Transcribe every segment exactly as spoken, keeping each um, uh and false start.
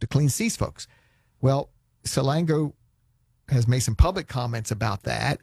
the Clean Seas folks. Well, Salango has made some public comments about that.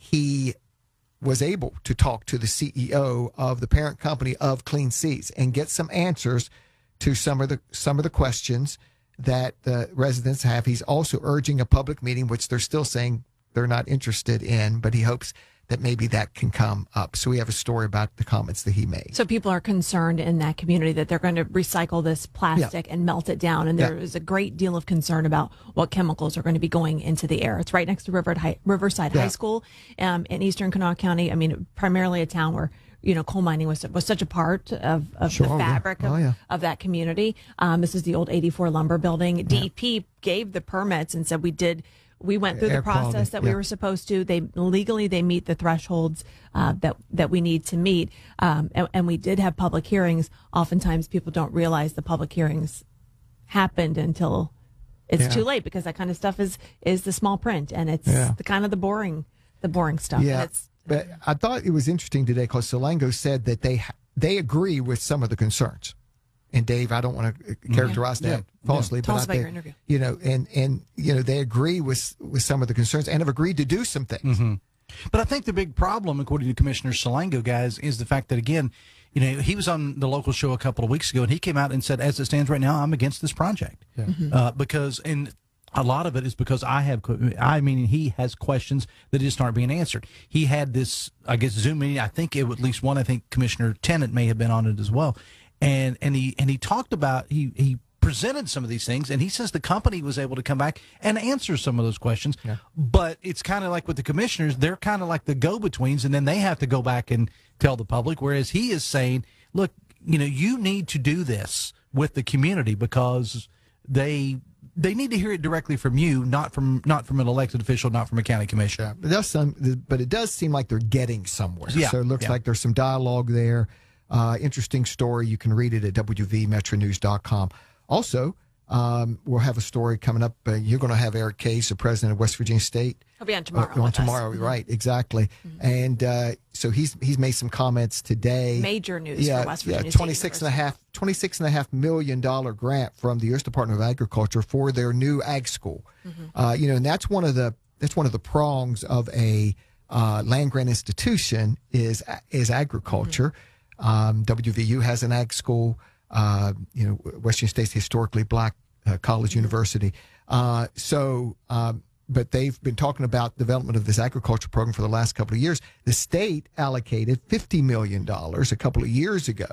He was able to talk to the C E O of the parent company of Clean Seas and get some answers to some of the some of the questions that the residents have. He's also urging a public meeting, which they're still saying they're not interested in, but he hopes that maybe that can come up. So we have a story about the comments that he made. So people are concerned in that community that they're going to recycle this plastic yeah. and melt it down. And there yeah. is a great deal of concern about what chemicals are going to be going into the air. It's right next to River High, Riverside yeah. High School um, in eastern Kanawha County. I mean, primarily a town where, you know, coal mining was was such a part of, of sure, the fabric yeah. oh, of, yeah. of that community. Um, this is the old eighty-four lumber building. D E P yeah. gave the permits and said we did We went through Air the process quality, that we yeah. were supposed to. They legally they meet the thresholds uh, that that we need to meet, um, and, and we did have public hearings. Oftentimes, people don't realize the public hearings happened until it's yeah. too late because that kind of stuff is is the small print and it's yeah. the kind of the boring the boring stuff. Yeah, it's, but I thought it was interesting today because Salango said that they they agree with some of the concerns. And Dave, I don't want to characterize yeah. that yeah. falsely, yeah. Tell but us I about think, your interview. you know, and, and, you know, they agree with, with some of the concerns and have agreed to do some things. Mm-hmm. But I think the big problem, according to Commissioner Salango, guys, is the fact that, again, you know, he was on the local show a couple of weeks ago and he came out and said, as it stands right now, I'm against this project. Yeah. Mm-hmm. Uh, because, and a lot of it is because I have, I mean, he has questions that just aren't being answered. He had this, I guess, Zoom meeting. I think it, at least one, I think Commissioner Tennant may have been on it as well. And and he and he talked about he he presented some of these things, and he says the company was able to come back and answer some of those questions. Yeah. But it's kind of like with the commissioners, they're kind of like the go-betweens, and then they have to go back and tell the public. Whereas he is saying, look, you know, you need to do this with the community because they they need to hear it directly from you, not from not from an elected official, not from a county commissioner. Yeah, but, that's some, but it does seem like they're getting somewhere. Yeah. So it looks yeah. like there's some dialogue there. Uh, interesting story. You can read it at w v metro news dot com. Also, um, we'll have a story coming up. Uh, you're going to have Eric Case, the president of West Virginia State. He'll be on tomorrow. Uh, on tomorrow, us. Right? Exactly. Mm-hmm. And uh, so he's he's made some comments today. Major news yeah, for West Virginia yeah, State twenty-six and a half, twenty-six and a half million dollar grant from the U S Department of Agriculture for their new ag school. Mm-hmm. Uh, you know, and that's one of the that's one of the prongs of a uh, land grant institution is is agriculture. Mm-hmm. Um, W V U has an ag school. Uh, you know, Western State's historically black uh, college mm-hmm. university. Uh, so, um, but they've been talking about development of this agriculture program for the last couple of years. The state allocated fifty million dollars a couple of years ago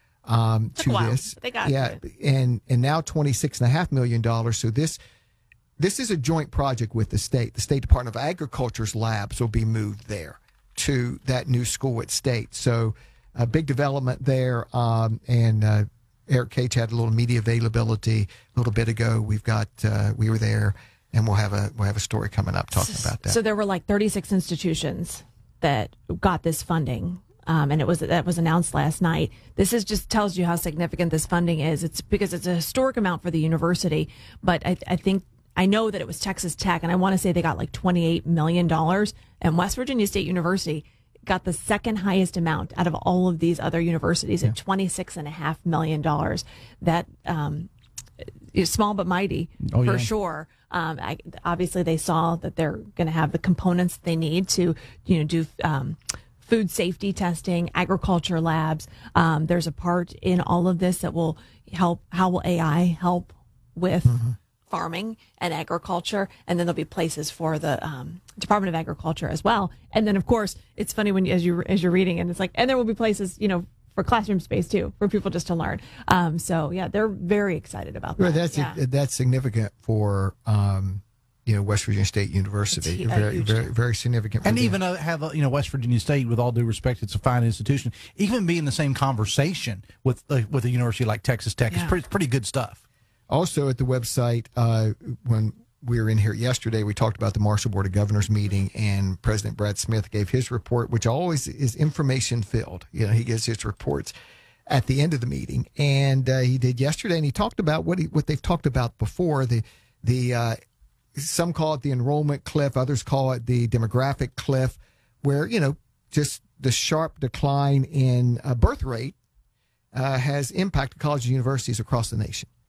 um, to wow. this. They got yeah, it. and and now twenty-six and a half million dollars. So this this is a joint project with the state. The State Department of Agriculture's labs will be moved there to that new school at State. So. A big development there, um, and uh, Eric Cage had a little media availability a little bit ago. We've got uh, we were there, and we'll have a we'll have a story coming up talking about that. So there were like thirty-six institutions that got this funding, um, and it was that was announced last night. This is just tells you how significant this funding is. It's because it's a historic amount for the university, but I, I think. I know that it was Texas Tech, and I want to say they got like twenty-eight million dollars, and West Virginia State University got the second highest amount out of all of these other universities yeah. at twenty-six and a half million dollars. That um, is small but mighty oh, for yeah. sure. Um, I, obviously, they saw that they're going to have the components they need to, you know, do um, food safety testing, agriculture labs. Um, there's a part in all of this that will help. How will A I help with? Mm-hmm. farming and agriculture, and then there'll be places for the um, Department of Agriculture as well. And then, of course, it's funny when as you as you're reading, and it's like, and there will be places, you know, for classroom space too, for people just to learn. Um, so yeah, they're very excited about that. Well, that's yeah. a, that's significant for um, you know, West Virginia State University. It's very very very significant. And for even uh, have a, you know, West Virginia State, with all due respect, it's a fine institution. Even be in the same conversation with uh, with a university like Texas Tech, yeah. is pretty pretty good stuff. Also at the website, uh, when we were in here yesterday, we talked about the Marshall Board of Governors meeting, and President Brad Smith gave his report, which always is information filled. You know, he gives his reports at the end of the meeting, and uh, he did yesterday, and he talked about what he what they've talked about before. The the uh, some call it the enrollment cliff, others call it the demographic cliff, where you know just the sharp decline in uh, birth rate uh, has impacted colleges and universities across the nation.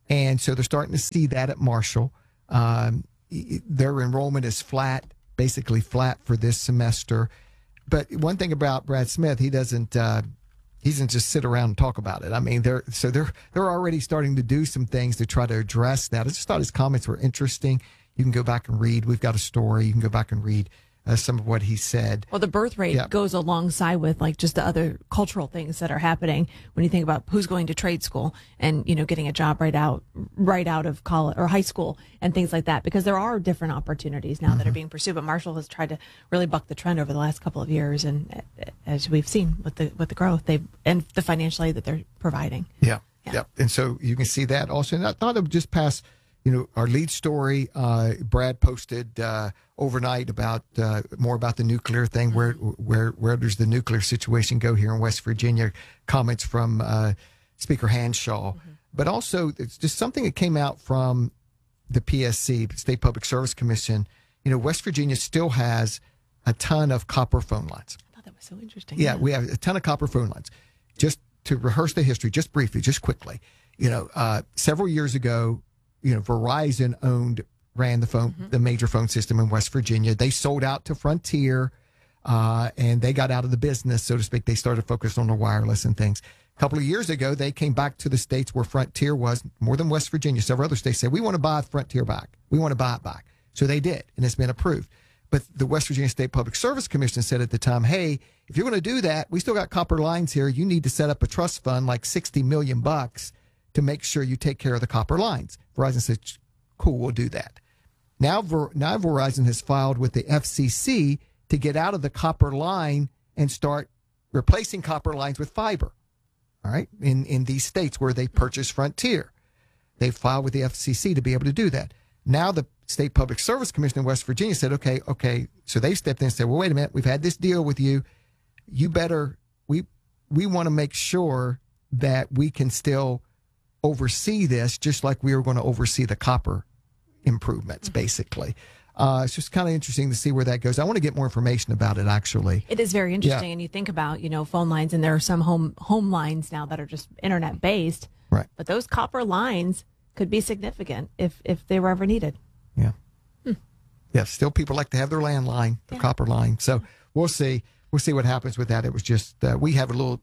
And so they're starting to see that at Marshall. Um, their enrollment is flat, basically flat for this semester. But one thing about Brad Smith, he doesn't uh, he doesn't just sit around and talk about it. I mean, they're so they're they're already starting to do some things to try to address that. I just thought his comments were interesting. You can go back and read. We've got a story. You can go back and read uh, some of what he said. Well, the birth rate yeah. goes alongside with like just the other cultural things that are happening when you think about who's going to trade school and, you know, getting a job right out, right out of college or high school and things like that, because there are different opportunities now mm-hmm. that are being pursued. But Marshall has tried to really buck the trend over the last couple of years. And as we've seen with the, with the growth they and the financial aid that they're providing. Yeah. Yeah. yeah. And so you can see that also. And I thought it would just pass, you know, our lead story, uh, Brad posted uh, overnight about uh, more about the nuclear thing. Where where where does the nuclear situation go here in West Virginia? Comments from uh, Speaker Hanshaw, mm-hmm. but also it's just something that came out from the P S C, State Public Service Commission. You know, West Virginia still has a ton of copper phone lines. I thought that was so interesting. Yeah, yeah. we have a ton of copper phone lines. Just to rehearse the history, just briefly, just quickly. You know, uh, several years ago, you know, Verizon owned, ran the phone, mm-hmm. the major phone system in West Virginia. They sold out to Frontier, uh, and they got out of the business, so to speak. They started focused on the wireless and things. A couple of years ago, they came back to the states where Frontier was, more than West Virginia. Several other states said, we want to buy Frontier back. We want to buy it back. So they did, and it's been approved. But the West Virginia State Public Service Commission said at the time, hey, if you're going to do that, we still got copper lines here. You need to set up a trust fund like sixty million bucks to make sure you take care of the copper lines. Verizon said, cool, we'll do that. Now, Ver, now Verizon has filed with the F C C to get out of the copper line and start replacing copper lines with fiber, all right, in, in these states where they purchased Frontier. They filed with the F C C to be able to do that. Now the State Public Service Commission in West Virginia said, okay, okay, so they stepped in and said, well, wait a minute, we've had this deal with you. You better, we we want to make sure that we can still oversee this just like we were going to oversee the copper improvements, mm-hmm. basically. Uh, it's just kind of interesting to see where that goes. I want to get more information about it, actually. It is very interesting. Yeah. And you think about, you know, phone lines, and there are some home home lines now that are just internet-based. Right. But those copper lines could be significant if, if they were ever needed. Yeah. Hmm. Yeah, still people like to have their landline, the yeah. copper line. So we'll see. We'll see what happens with that. It was just, uh, we have a little,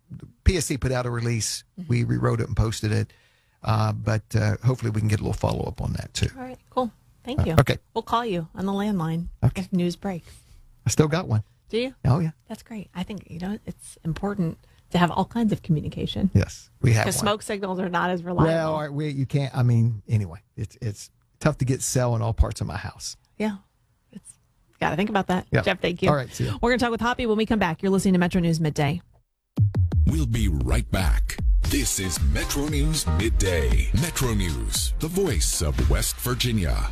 P S C put out a release. Mm-hmm. We rewrote it and posted it. Uh, but uh, hopefully we can get a little follow-up on that, too. All right, cool. Thank you. Uh, okay. We'll call you on the landline okay. if news breaks. I still got one. Do you? Oh, yeah. That's great. I think, you know, it's important to have all kinds of communication. Yes, we have one. Because smoke signals are not as reliable. Well, we, you can't, I mean, anyway, it's it's tough to get cell in all parts of my house. Yeah. It's got to think about that. Yep. Jeff, thank you. All right, see you. We're going to talk with Hoppy when we come back. You're listening to Metro News Midday. We'll be right back. This is Metro News Midday. Metro News, the voice of West Virginia.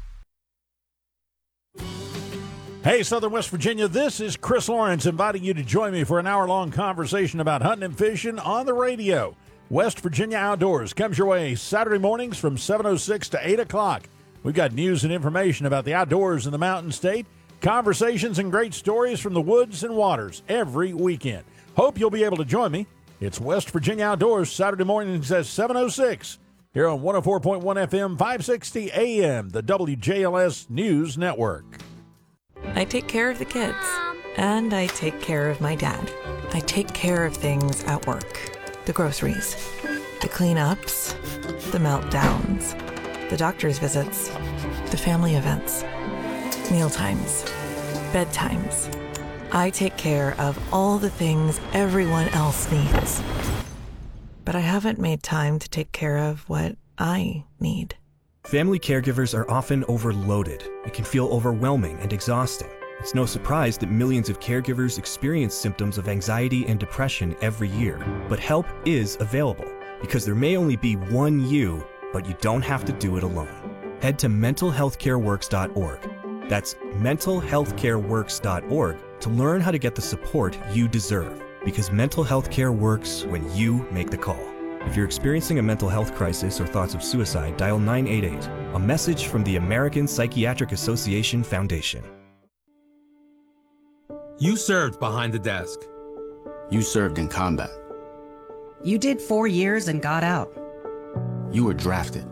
Hey, Southern West Virginia, this is Chris Lawrence inviting you to join me for an hour-long conversation about hunting and fishing on the radio. West Virginia Outdoors comes your way Saturday mornings from seven oh six to eight o'clock. We've got news and information about the outdoors in the Mountain State, conversations and great stories from the woods and waters every weekend. Hope you'll be able to join me. It's West Virginia Outdoors, Saturday mornings at seven oh six, here on one oh four point one F M, five sixty A M, the W J L S News Network. I take care of the kids, and I take care of my dad. I take care of things at work. The groceries, the cleanups, the meltdowns, the doctor's visits, the family events, mealtimes, bedtimes. I take care of all the things everyone else needs. But I haven't made time to take care of what I need. Family caregivers are often overloaded. It can feel overwhelming and exhausting. It's no surprise that millions of caregivers experience symptoms of anxiety and depression every year. But help is available, because there may only be one you, but you don't have to do it alone. Head to mental health care works dot org. That's mental health care works dot org to learn how to get the support you deserve, because mental health care works when you make the call. If you're experiencing a mental health crisis or thoughts of suicide, dial nine eight eight. A message from the American Psychiatric Association Foundation. You served behind the desk. You served in combat. You did four years and got out. You were drafted.